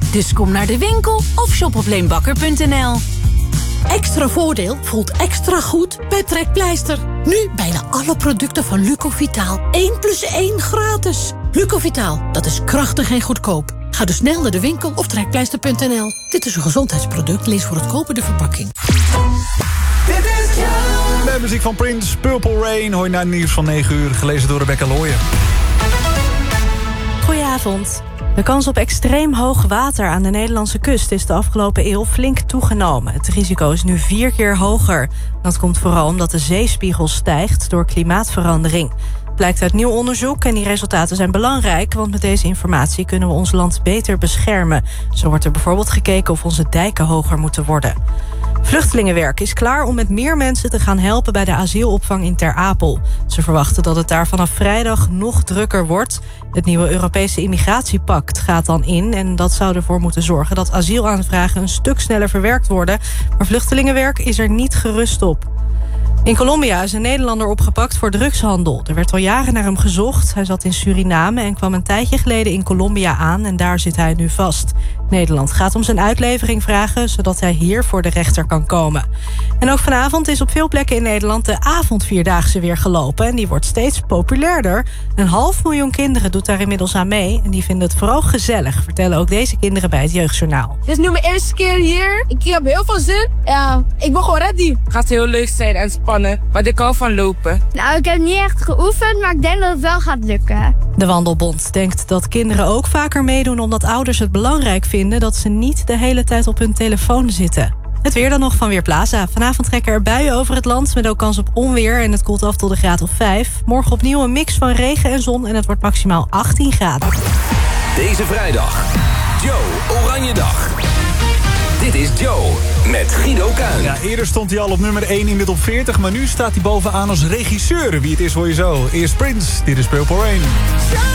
Dus kom naar de winkel of shop op leenbakker.nl. Extra voordeel voelt extra goed bij Trekpleister. Nu bijna alle producten van Lucovitaal 1+1 gratis. Lucovitaal, dat is krachtig en goedkoop. Ga dus snel naar de winkel of trekpleister.nl. Dit is een gezondheidsproduct, lees voor het kopen de verpakking. De muziek van Prince, Purple Rain, hoor je na het nieuws van 9 uur, gelezen door Rebecca Looyen. Goedenavond. De kans op extreem hoog water aan de Nederlandse kust is de afgelopen eeuw flink toegenomen. Het risico is nu 4 keer hoger. Dat komt vooral omdat de zeespiegel stijgt door klimaatverandering. Blijkt uit nieuw onderzoek en die resultaten zijn belangrijk, want met deze informatie kunnen we ons land beter beschermen. Zo wordt er bijvoorbeeld gekeken of onze dijken hoger moeten worden. Vluchtelingenwerk is klaar om met meer mensen te gaan helpen bij de asielopvang in Ter Apel. Ze verwachten dat het daar vanaf vrijdag nog drukker wordt. Het nieuwe Europese immigratiepact gaat dan in en dat zou ervoor moeten zorgen dat asielaanvragen een stuk sneller verwerkt worden. Maar Vluchtelingenwerk is er niet gerust op. In Colombia is een Nederlander opgepakt voor drugshandel. Er werd al jaren naar hem gezocht. Hij zat in Suriname en kwam een tijdje geleden in Colombia aan en daar zit hij nu vast. Nederland gaat om zijn uitlevering vragen, zodat hij hier voor de rechter kan komen. En ook vanavond is op veel plekken in Nederland de avondvierdaagse weer gelopen. En die wordt steeds populairder. 500.000 kinderen doet daar inmiddels aan mee. En die vinden het vooral gezellig, vertellen ook deze kinderen bij het Jeugdjournaal. Dit is nu mijn eerste keer hier. Ik heb heel veel zin. Ja, ik ben gewoon ready. Het gaat heel leuk zijn en spannend, maar ik hou van lopen. Nou, ik heb niet echt geoefend, maar ik denk dat het wel gaat lukken. De Wandelbond denkt dat kinderen ook vaker meedoen omdat ouders het belangrijk vinden dat ze niet de hele tijd op hun telefoon zitten. Het weer dan nog van Weerplaza. Vanavond trekken er buien over het land met ook kans op onweer en het koelt af tot een graad of 5. Morgen opnieuw een mix van regen en zon en het wordt maximaal 18 graden. Deze vrijdag, Joe Oranjedag. Dit is Joe met Guido Kuin. Ja, eerder stond hij al op nummer 1 in de top 40, maar nu staat hij bovenaan als regisseur. Wie het is hoor je zo. Eerst Prince, dit is Purple Rain.